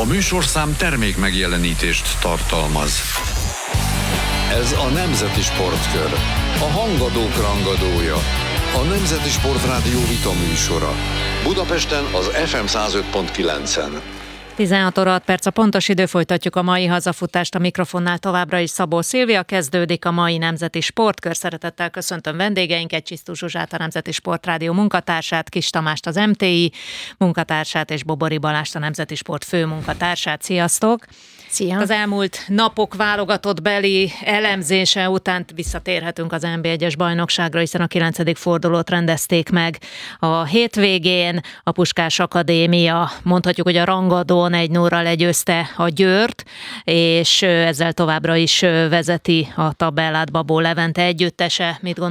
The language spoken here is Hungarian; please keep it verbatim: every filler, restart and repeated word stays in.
A műsorszám termék megjelenítést tartalmaz. Ez a Nemzeti Sportkör, a hangadók rangadója, a Nemzeti Sportrádió vita műsora. Budapesten az ef em száz öt pont kilencen. tizenhat óra hat perc a pontos idő, folytatjuk a mai hazafutást, a mikrofonnál továbbra is Szabó Szilvia, kezdődik a mai Nemzeti Sportkör. Szeretettel köszöntöm vendégeinket, Csisztus Zsuzsát, a Nemzeti Sportrádió munkatársát, Kis Tamást, az em té i munkatársát, és Bobori Balást, a Nemzeti Sport főmunkatársát. Sziasztok! Szia. Az elmúlt napok válogatott beli elemzése után visszatérhetünk az en bé egyes bajnokságra, hiszen a kilencedik fordulót rendezték meg a hétvégén. A Puskás Akadémia, mondhatjuk, hogy a rangadón egy nulla legyőzte a Győrt, és ezzel továbbra is vezeti a tabellát Babó Levente együttese. Mit